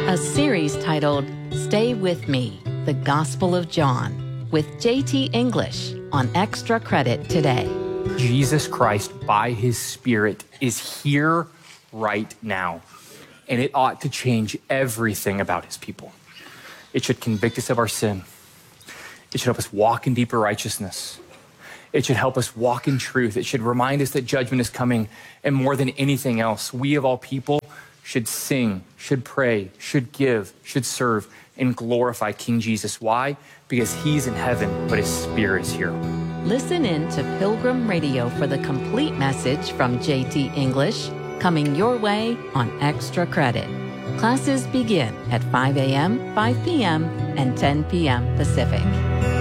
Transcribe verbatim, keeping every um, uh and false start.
A series titled Stay With Me, The Gospel of John, with J T English on Extra Credit today. Jesus Christ, by his Spirit, is here right now, and it ought to change everything about his people. It should convict us of our sin. It should help us walk in deeper righteousness. It should help us walk in truth. It should remind us that judgment is coming, and more than anything else, we of all people should sing, should pray, should give, should serve, and glorify King Jesus. Why? Because he's in heaven, but his Spirit is here. Listen in to Pilgrim Radio for the complete message from J T English, coming your way on Extra Credit. Classes begin at five a.m., five p.m., and ten p.m. Pacific.